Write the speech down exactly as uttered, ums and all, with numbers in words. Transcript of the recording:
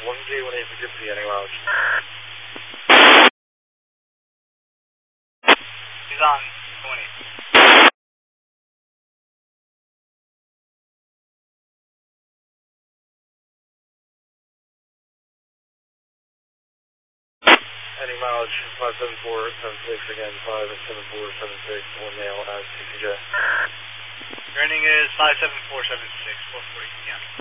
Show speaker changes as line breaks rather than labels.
one J one eight for Gypsy, any mileage.
He's on twenty.
Any mileage, five seven four seven six, again, five seven four seven six, one nail at C C J.
Turning is five seven four seven six, four forty P M